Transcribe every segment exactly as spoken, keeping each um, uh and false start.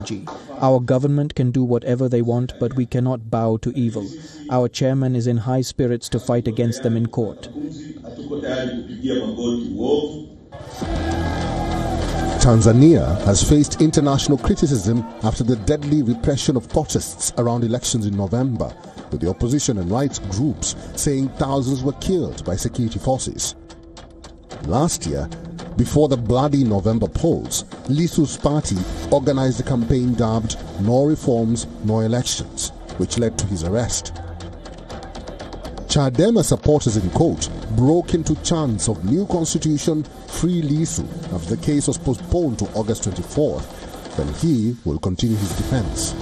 Our government can do whatever they want, but we cannot bow to evil. Our chairman is in high spirits to fight against them in court. Tanzania has faced international criticism after the deadly repression of protests around elections in November, with the opposition and rights groups saying thousands were killed by security forces. Last year, before the bloody November polls, Lissu's party organized a campaign dubbed "No Reforms, No Elections," which led to his arrest. Chadema supporters in court broke into chants of "New Constitution, Free Lissu" after the case was postponed to August twenty-fourth, when he will continue his defense.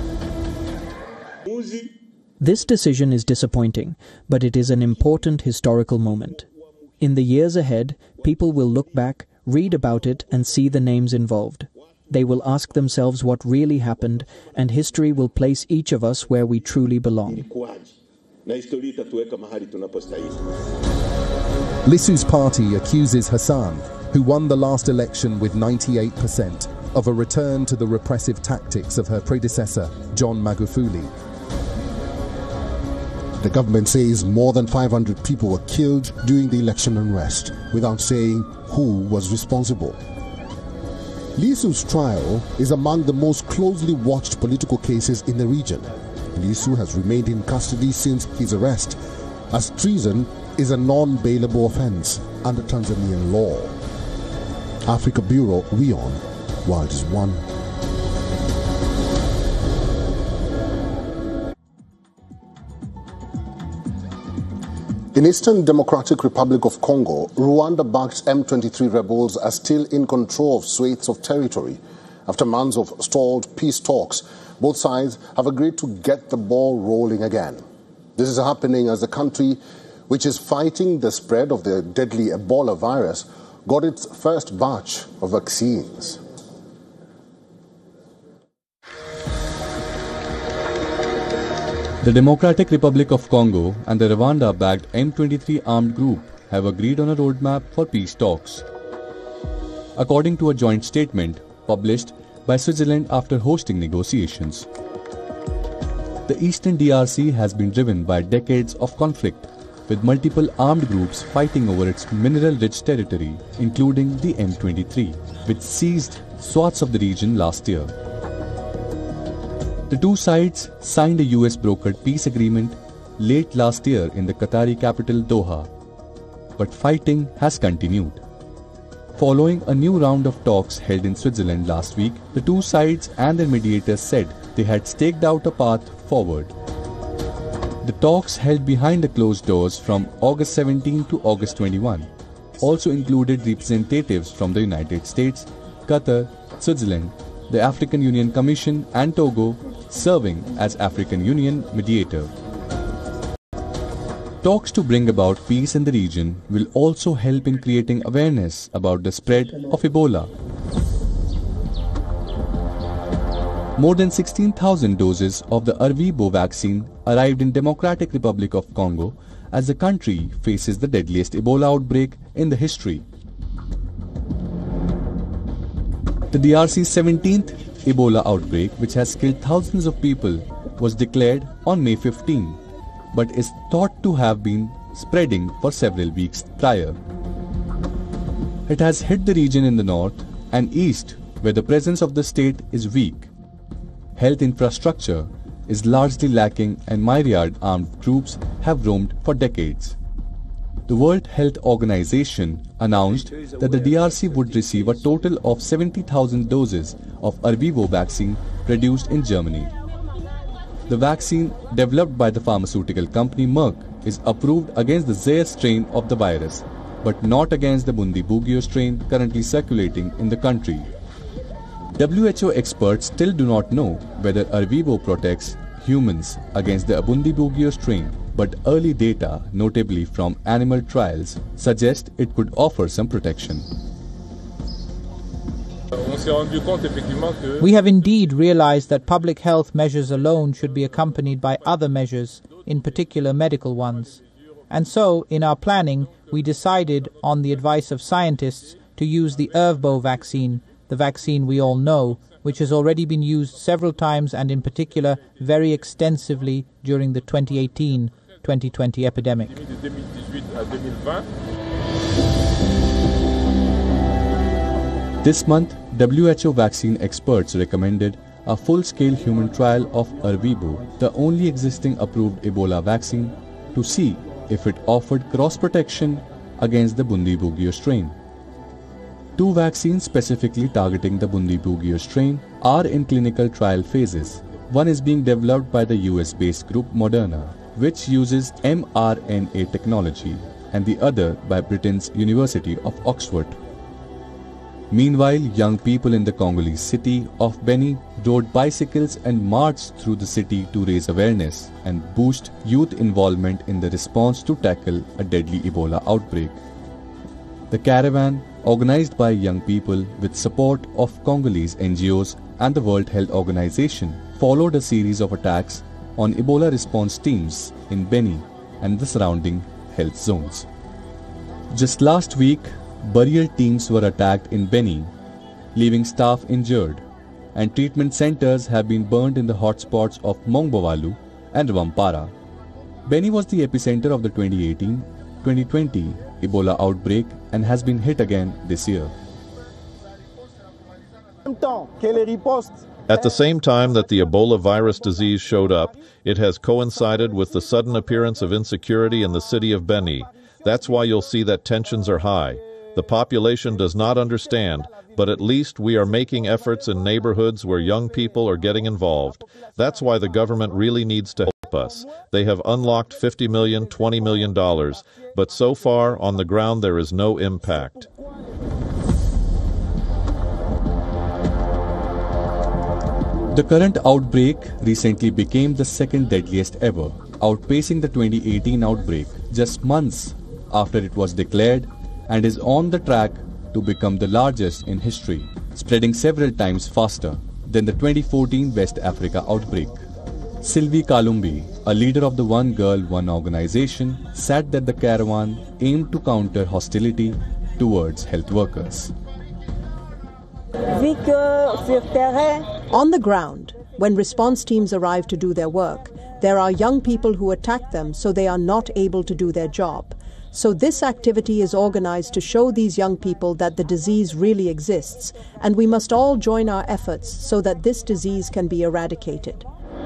This decision is disappointing, but it is an important historical moment. In the years ahead, people will look back, read about it, and see the names involved. They will ask themselves what really happened, and history will place each of us where we truly belong. Lissu's party accuses Hassan, who won the last election with ninety-eight percent, of a return to the repressive tactics of her predecessor, John Magufuli. The government says more than five hundred people were killed during the election unrest, without saying who was responsible. Lissu's trial is among the most closely watched political cases in the region. Lissu has remained in custody since his arrest, as treason is a non-bailable offense under Tanzanian law. Africa Bureau, WION, World is One. In Eastern Democratic Republic of Congo, Rwanda-backed M twenty-three rebels are still in control of swathes of territory. After months of stalled peace talks, both sides have agreed to get the ball rolling again. This is happening as the country, which is fighting the spread of the deadly Ebola virus, got its first batch of vaccines. The Democratic Republic of Congo and the Rwanda-backed M twenty-three armed group have agreed on a roadmap for peace talks. According to a joint statement published by Switzerland after hosting negotiations, the Eastern D R C has been driven by decades of conflict, with multiple armed groups fighting over its mineral-rich territory, including the M twenty-three, which seized swaths of the region last year. The two sides signed a U S-brokered peace agreement late last year in the Qatari capital Doha, but fighting has continued. Following a new round of talks held in Switzerland last week, the two sides and their mediators said they had staked out a path forward. The talks, held behind the closed doors from August seventeenth to August twenty-first, also included representatives from the United States, Qatar, Switzerland, the African Union Commission and Togo, serving as African Union mediator. Talks to bring about peace in the region will also help in creating awareness about the spread of Ebola. More than sixteen thousand doses of the Ervebo vaccine arrived in Democratic Republic of Congo as the country faces the deadliest Ebola outbreak in the history. The D R C's seventeenth Ebola outbreak, which has killed thousands of people, was declared on May fifteenth, but is thought to have been spreading for several weeks prior. It has hit the region in the north and east, where the presence of the state is weak. Health infrastructure is largely lacking and myriad armed groups have roamed for decades. The World Health Organization announced that the D R C would receive a total of seventy thousand doses of Ervebo vaccine produced in Germany. The vaccine, developed by the pharmaceutical company Merck, is approved against the Zaire strain of the virus, but not against the Bundibugyo strain currently circulating in the country. W H O experts still do not know whether Ervebo protects humans against the Bundibugyo strain, but early data, notably from animal trials, suggest it could offer some protection. We have indeed realized that public health measures alone should be accompanied by other measures, in particular medical ones. And so, in our planning, we decided, on the advice of scientists, to use the Ervebo vaccine, the vaccine we all know, which has already been used several times and in particular very extensively during the twenty eighteen twenty twenty epidemic. This month, W H O vaccine experts recommended a full-scale human trial of Ervebo, the only existing approved Ebola vaccine, to see if it offered cross-protection against the Bundibugyo strain. Two vaccines specifically targeting the Bundibugyo strain are in clinical trial phases. One is being developed by the U S-based group Moderna, which uses mRNA technology, and the other by Britain's University of Oxford. Meanwhile, young people in the Congolese city of Beni rode bicycles and marched through the city to raise awareness and boost youth involvement in the response to tackle a deadly Ebola outbreak. The caravan, organized by young people with support of Congolese N G Os and the World Health Organization, followed a series of attacks on Ebola response teams in Beni and the surrounding health zones. Just last week, burial teams were attacked in Beni, leaving staff injured, and treatment centers have been burned in the hotspots of Mongbowalu and Rwampara. Beni was the epicenter of the twenty eighteen twenty twenty Ebola outbreak and has been hit again this year. At the same time that the Ebola virus disease showed up, it has coincided with the sudden appearance of insecurity in the city of Beni. That's why you'll see that tensions are high. The population does not understand, but at least we are making efforts in neighborhoods where young people are getting involved. That's why the government really needs to help us. They have unlocked fifty million dollars, twenty million dollars, but so far on the ground there is no impact. The current outbreak recently became the second deadliest ever, outpacing the twenty eighteen outbreak just months after it was declared, and is on the track to become the largest in history, spreading several times faster than the twenty fourteen West Africa outbreak. Sylvie Kalumbi, a leader of the One Girl, One organization, said that the caravan aimed to counter hostility towards health workers. On the ground, when response teams arrive to do their work, there are young people who attack them so they are not able to do their job. So this activity is organized to show these young people that the disease really exists, and we must all join our efforts so that this disease can be eradicated.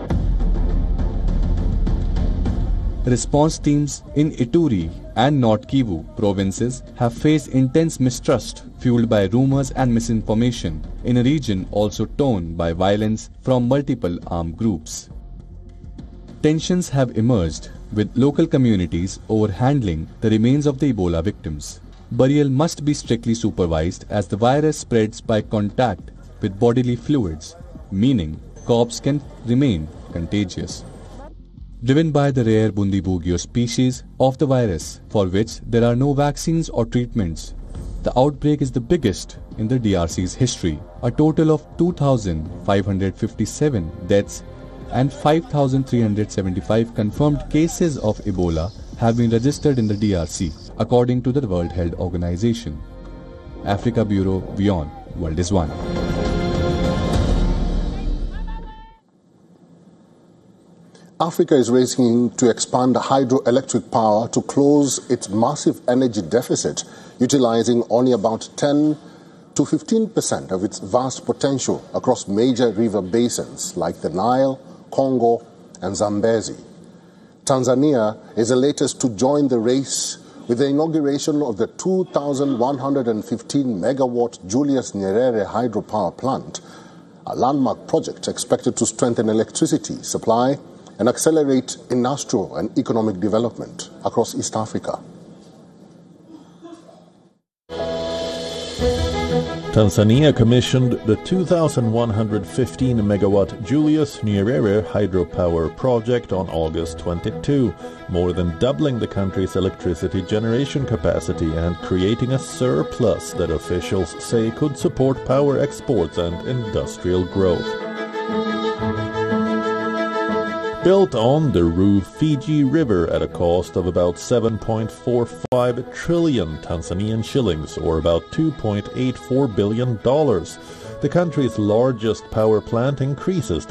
Response teams in Ituri and North Kivu provinces have faced intense mistrust fueled by rumors and misinformation in a region also torn by violence from multiple armed groups. Tensions have emerged with local communities over handling the remains of the Ebola victims. Burial must be strictly supervised as the virus spreads by contact with bodily fluids, meaning corpse can remain contagious. Driven by the rare Bundibugyo species of the virus, for which there are no vaccines or treatments, the outbreak is the biggest in the D R C's history. A total of two thousand five hundred fifty-seven deaths and five thousand three hundred seventy-five confirmed cases of Ebola have been registered in the D R C, according to the World Health Organization. Africa Bureau, WION, World is One. Africa is racing to expand hydroelectric power to close its massive energy deficit, utilizing only about ten to fifteen percent of its vast potential across major river basins like the Nile, Congo, and Zambezi. Tanzania is the latest to join the race with the inauguration of the two thousand one hundred fifteen megawatt Julius Nyerere hydropower plant, a landmark project expected to strengthen electricity supply and accelerate industrial and economic development across East Africa. Tanzania commissioned the two thousand one hundred fifteen megawatt Julius Nyerere hydropower project on August twenty-second, more than doubling the country's electricity generation capacity and creating a surplus that officials say could support power exports and industrial growth. Built on the Rufiji River at a cost of about seven point four five trillion Tanzanian shillings, or about two point eight four billion dollars, The country's largest power plant increases